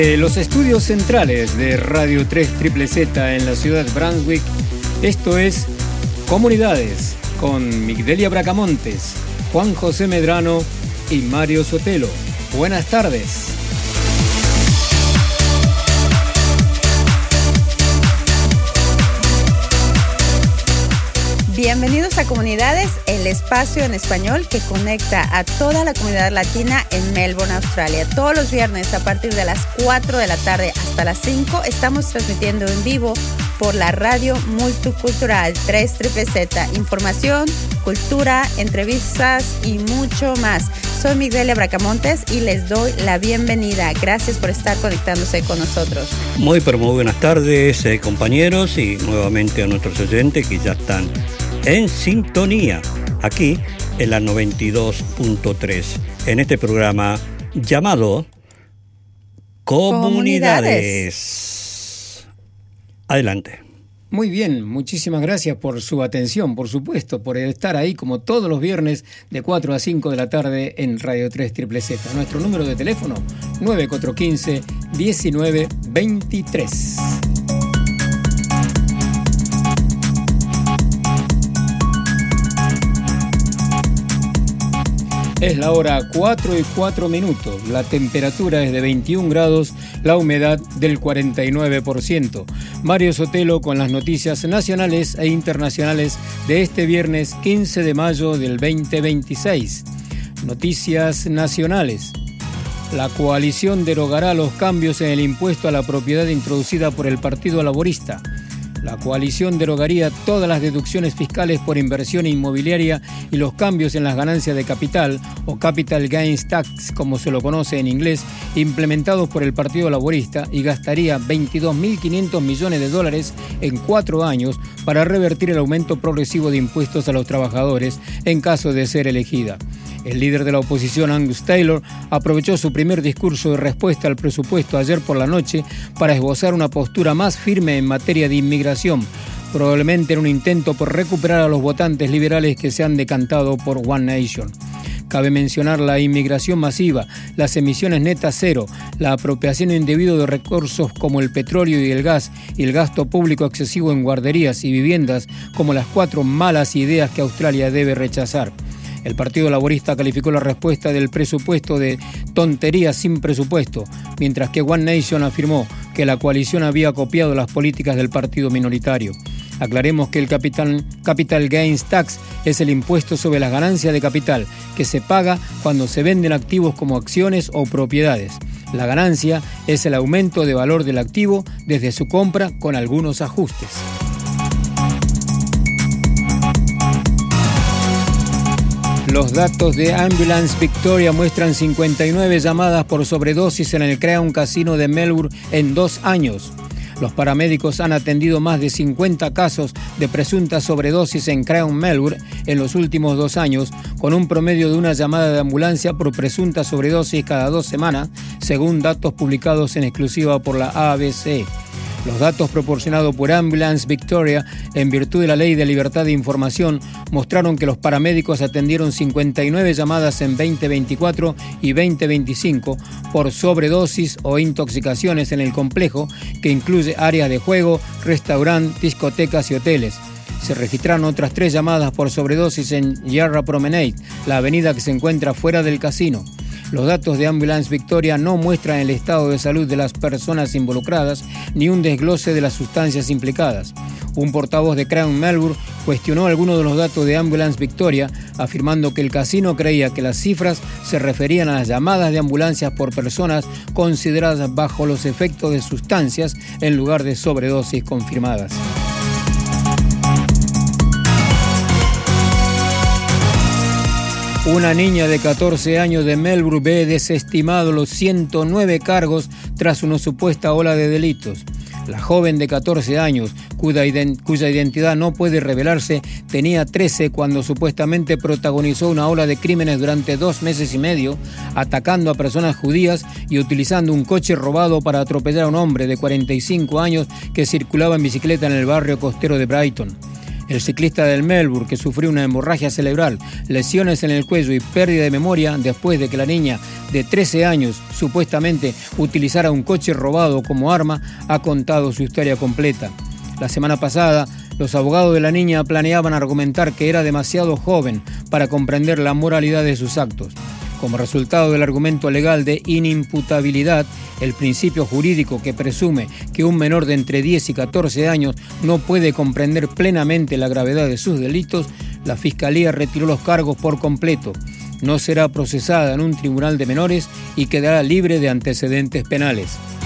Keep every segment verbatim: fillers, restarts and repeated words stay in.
De los estudios centrales de Radio tres Triple Z en la ciudad de Brunswick, esto es Comunidades con Migdelia Bracamontes, Juan José Medrano y Mario Sotelo. Buenas tardes. Bienvenidos a Comunidades, el espacio en español que conecta a toda la comunidad latina en Melbourne, Australia. Todos los viernes a partir de las cuatro de la tarde hasta las cinco estamos transmitiendo en vivo por la radio multicultural tres Triple Z. Información, cultura, entrevistas y mucho más. Soy Migdelia Bracamontes y les doy la bienvenida. Gracias por estar conectándose con nosotros. Muy, pero muy buenas tardes, eh, compañeros, y nuevamente a nuestros oyentes que ya están en sintonía aquí en la noventa y dos punto tres en este programa llamado Comunidades. Comunidades. Adelante. Muy bien, muchísimas gracias por su atención, por supuesto, por estar ahí como todos los viernes de cuatro a cinco de la tarde en Radio tres Triple Z. Nuestro número de teléfono nueve cuatro uno cinco, uno nueve dos tres. Es la hora cuatro y cuatro minutos, la temperatura es de veintiún grados, la humedad del cuarenta y nueve por ciento. Mario Sotelo con las noticias nacionales e internacionales de este viernes quince de mayo del veinte veintiséis. Noticias nacionales. La coalición derogará los cambios en el impuesto a la propiedad introducida por el Partido Laborista. La coalición derogaría todas las deducciones fiscales por inversión inmobiliaria y los cambios en las ganancias de capital, o Capital Gains Tax, como se lo conoce en inglés, implementados por el Partido Laborista, y gastaría veintidós mil quinientos millones de dólares en cuatro años para revertir el aumento progresivo de impuestos a los trabajadores en caso de ser elegida. El líder de la oposición, Angus Taylor, aprovechó su primer discurso de respuesta al presupuesto ayer por la noche para esbozar una postura más firme en materia de inmigración, probablemente en un intento por recuperar a los votantes liberales que se han decantado por One Nation. Cabe mencionar la inmigración masiva, las emisiones netas cero, la apropiación indebida de recursos como el petróleo y el gas, y el gasto público excesivo en guarderías y viviendas como las cuatro malas ideas que Australia debe rechazar. El Partido Laborista calificó la respuesta del presupuesto de tontería sin presupuesto, mientras que One Nation afirmó que la coalición había copiado las políticas del partido minoritario. Aclaremos que el Capital, Capital Gains Tax es el impuesto sobre las ganancias de capital que se paga cuando se venden activos como acciones o propiedades. La ganancia es el aumento de valor del activo desde su compra con algunos ajustes. Los datos de Ambulance Victoria muestran cincuenta y nueve llamadas por sobredosis en el Crown Casino de Melbourne en dos años. Los paramédicos han atendido más de cincuenta casos de presunta sobredosis en Crown Melbourne en los últimos dos años, con un promedio de una llamada de ambulancia por presunta sobredosis cada dos semanas, según datos publicados en exclusiva por la A B C. Los datos proporcionados por Ambulance Victoria, en virtud de la Ley de Libertad de Información, mostraron que los paramédicos atendieron cincuenta y nueve llamadas en veinte veinticuatro y veinte veinticinco por sobredosis o intoxicaciones en el complejo, que incluye áreas de juego, restaurantes, discotecas y hoteles. Se registraron otras tres llamadas por sobredosis en Yarra Promenade, la avenida que se encuentra fuera del casino. Los datos de Ambulance Victoria no muestran el estado de salud de las personas involucradas ni un desglose de las sustancias implicadas. Un portavoz de Crown Melbourne cuestionó algunos de los datos de Ambulance Victoria, afirmando que el casino creía que las cifras se referían a las llamadas de ambulancias por personas consideradas bajo los efectos de sustancias en lugar de sobredosis confirmadas. Una niña de catorce años de Melbourne ve desestimados los ciento nueve cargos tras una supuesta ola de delitos. La joven de catorce años, cuya, ident- cuya identidad no puede revelarse, tenía trece cuando supuestamente protagonizó una ola de crímenes durante dos meses y medio, atacando a personas judías y utilizando un coche robado para atropellar a un hombre de cuarenta y cinco años que circulaba en bicicleta en el barrio costero de Brighton. El ciclista del Melbourne, que sufrió una hemorragia cerebral, lesiones en el cuello y pérdida de memoria después de que la niña de trece años supuestamente utilizara un coche robado como arma, ha contado su historia completa. La semana pasada, los abogados de la niña planeaban argumentar que era demasiado joven para comprender la moralidad de sus actos. Como resultado del argumento legal de inimputabilidad, el principio jurídico que presume que un menor de entre diez y catorce años no puede comprender plenamente la gravedad de sus delitos, la Fiscalía retiró los cargos por completo. No será procesada en un tribunal de menores y quedará libre de antecedentes penales.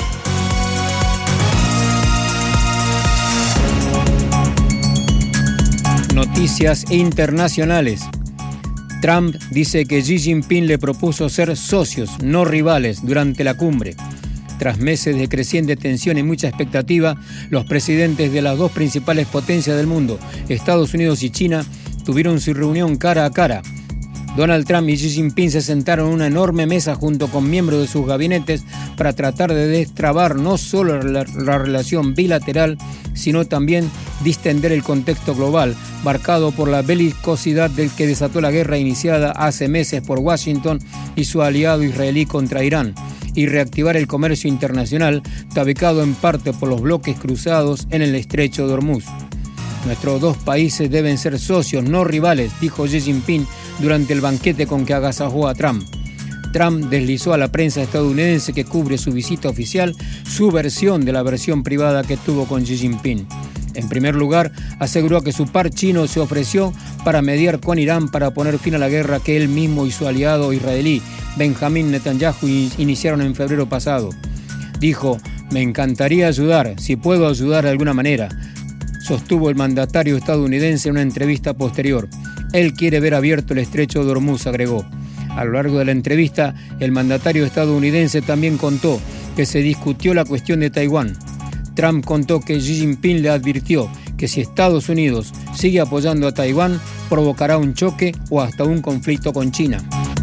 Noticias internacionales. Trump dice que Xi Jinping le propuso ser socios, no rivales, durante la cumbre. Tras meses de creciente tensión y mucha expectativa, los presidentes de las dos principales potencias del mundo, Estados Unidos y China, tuvieron su reunión cara a cara. Donald Trump y Xi Jinping se sentaron en una enorme mesa junto con miembros de sus gabinetes para tratar de destrabar no solo la, la relación bilateral, sino también distender el contexto global, marcado por la belicosidad del que desató la guerra iniciada hace meses por Washington y su aliado israelí contra Irán, y reactivar el comercio internacional, tabicado en parte por los bloques cruzados en el estrecho de Hormuz. Nuestros dos países deben ser socios, no rivales, dijo Xi Jinping durante el banquete con que agasajó a Trump. Trump deslizó a la prensa estadounidense que cubre su visita oficial su versión de la versión privada que tuvo con Xi Jinping. En primer lugar, aseguró que su par chino se ofreció para mediar con Irán para poner fin a la guerra que él mismo y su aliado israelí, Benjamín Netanyahu, iniciaron en febrero pasado. Dijo: «Me encantaría ayudar, si puedo ayudar de alguna manera», sostuvo el mandatario estadounidense en una entrevista posterior. Él quiere ver abierto el estrecho de Hormuz, agregó. A lo largo de la entrevista, el mandatario estadounidense también contó que se discutió la cuestión de Taiwán. Trump contó que Xi Jinping le advirtió que si Estados Unidos sigue apoyando a Taiwán, provocará un choque o hasta un conflicto con China.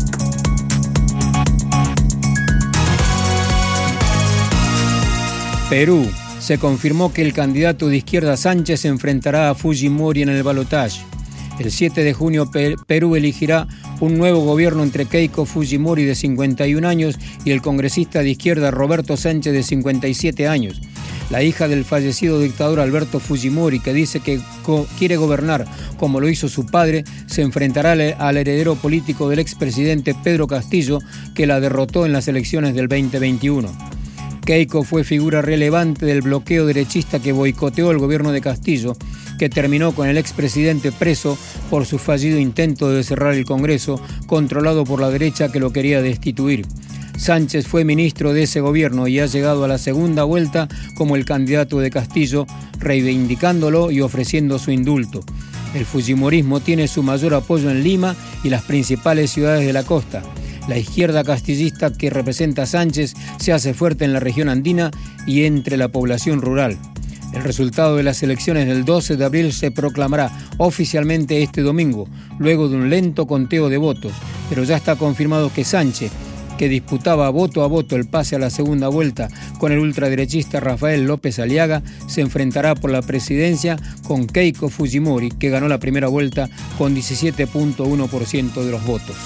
Perú. Se confirmó que el candidato de izquierda Sánchez se enfrentará a Fujimori en el balotaje. El siete de junio Perú elegirá un nuevo gobierno entre Keiko Fujimori, de cincuenta y un años, y el congresista de izquierda Roberto Sánchez, de cincuenta y siete años. La hija del fallecido dictador Alberto Fujimori, que dice que co- quiere gobernar como lo hizo su padre, se enfrentará al, al heredero político del expresidente Pedro Castillo, que la derrotó en las elecciones del veinte veintiuno. Keiko fue figura relevante del bloqueo derechista que boicoteó el gobierno de Castillo, que terminó con el expresidente preso por su fallido intento de cerrar el Congreso, controlado por la derecha que lo quería destituir. Sánchez fue ministro de ese gobierno y ha llegado a la segunda vuelta como el candidato de Castillo, reivindicándolo y ofreciendo su indulto. El fujimorismo tiene su mayor apoyo en Lima y las principales ciudades de la costa. La izquierda castillista que representa a Sánchez se hace fuerte en la región andina y entre la población rural. El resultado de las elecciones del doce de abril se proclamará oficialmente este domingo, luego de un lento conteo de votos, pero ya está confirmado que Sánchez, que disputaba voto a voto el pase a la segunda vuelta con el ultraderechista Rafael López Aliaga, se enfrentará por la presidencia con Keiko Fujimori, que ganó la primera vuelta con diecisiete punto uno por ciento de los votos.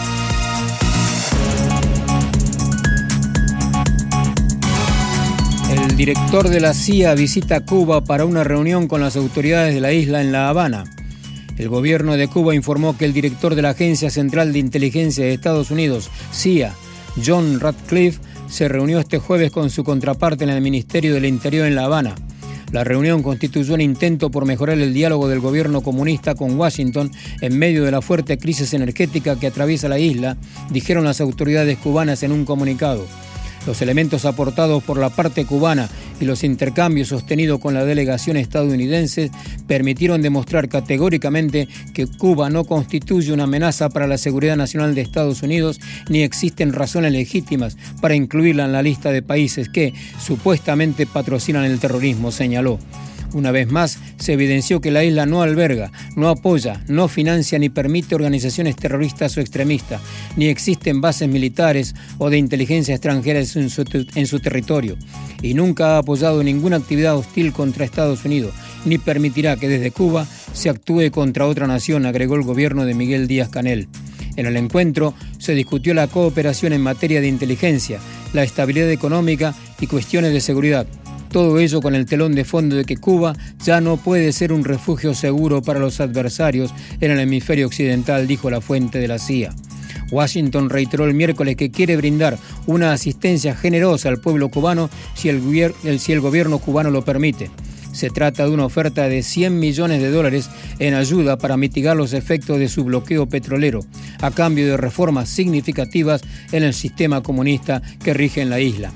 El director de la C I A visita Cuba para una reunión con las autoridades de la isla en La Habana. El gobierno de Cuba informó que el director de la Agencia Central de Inteligencia de Estados Unidos, C I A, John Ratcliffe, se reunió este jueves con su contraparte en el Ministerio del Interior en La Habana. La reunión constituyó un intento por mejorar el diálogo del gobierno comunista con Washington en medio de la fuerte crisis energética que atraviesa la isla, dijeron las autoridades cubanas en un comunicado. Los elementos aportados por la parte cubana y los intercambios sostenidos con la delegación estadounidense permitieron demostrar categóricamente que Cuba no constituye una amenaza para la seguridad nacional de Estados Unidos, ni existen razones legítimas para incluirla en la lista de países que supuestamente patrocinan el terrorismo, señaló. Una vez más, se evidenció que la isla no alberga, no apoya, no financia ni permite organizaciones terroristas o extremistas, ni existen bases militares o de inteligencia extranjeras en su, en su territorio, y nunca ha apoyado ninguna actividad hostil contra Estados Unidos, ni permitirá que desde Cuba se actúe contra otra nación, agregó el gobierno de Miguel Díaz-Canel. En el encuentro se discutió la cooperación en materia de inteligencia, la estabilidad económica y cuestiones de seguridad. Todo ello con el telón de fondo de que Cuba ya no puede ser un refugio seguro para los adversarios en el hemisferio occidental, dijo la fuente de la C I A. Washington reiteró el miércoles que quiere brindar una asistencia generosa al pueblo cubano si el, guier- el, si el gobierno cubano lo permite. Se trata de una oferta de cien millones de dólares en ayuda para mitigar los efectos de su bloqueo petrolero, a cambio de reformas significativas en el sistema comunista que rige en la isla.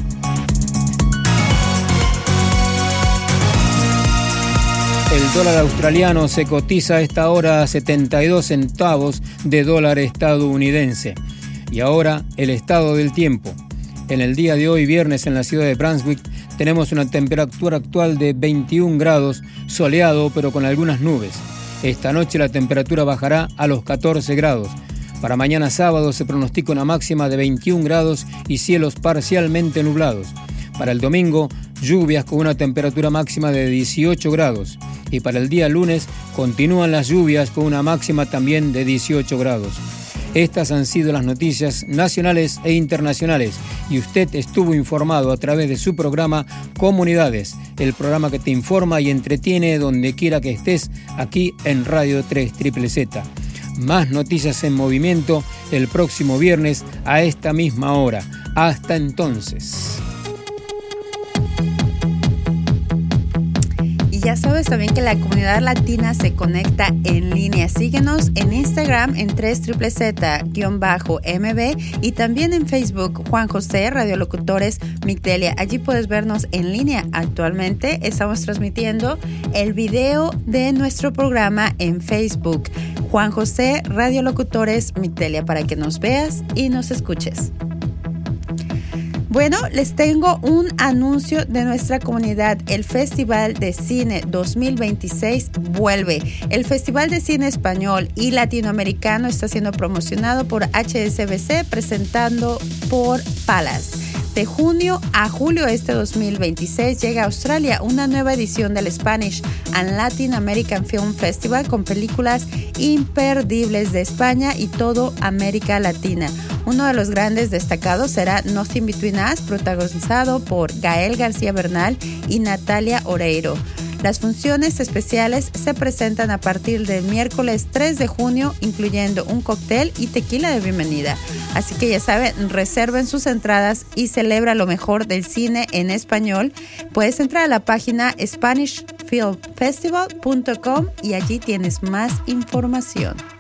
El dólar australiano se cotiza a esta hora a setenta y dos centavos de dólar estadounidense. Y ahora el estado del tiempo. En el día de hoy, viernes, en la ciudad de Brunswick, tenemos una temperatura actual de veintiún grados, soleado pero con algunas nubes. Esta noche la temperatura bajará a los catorce grados. Para mañana sábado se pronostica una máxima de veintiún grados y cielos parcialmente nublados. Para el domingo, lluvias con una temperatura máxima de dieciocho grados. Y para el día lunes continúan las lluvias con una máxima también de dieciocho grados. Estas han sido las noticias nacionales e internacionales y usted estuvo informado a través de su programa Comunidades, el programa que te informa y entretiene donde quiera que estés, aquí en Radio tres Z Z. Más noticias en movimiento el próximo viernes a esta misma hora. Hasta entonces. Ya sabes también que la comunidad latina se conecta en línea. Síguenos en Instagram en tres Z Z M B y también en Facebook Juan José Radiolocutores Migdelia. Allí puedes vernos en línea. Actualmente estamos transmitiendo el video de nuestro programa en Facebook Juan José Radiolocutores Migdelia para que nos veas y nos escuches. Bueno, les tengo un anuncio de nuestra comunidad. El Festival de Cine dos mil veintiséis vuelve. El Festival de Cine Español y Latinoamericano está siendo promocionado por H S B C, presentando por Palace. De junio a julio este dos mil veintiséis llega a Australia una nueva edición del Spanish and Latin American Film Festival con películas imperdibles de España y toda América Latina. Uno de los grandes destacados será Nothing Between Us, protagonizado por Gael García Bernal y Natalia Oreiro. Las funciones especiales se presentan a partir del miércoles tres de junio, incluyendo un cóctel y tequila de bienvenida. Así que ya saben, reserven sus entradas y celebra lo mejor del cine en español. Puedes entrar a la página spanish film festival punto com y allí tienes más información.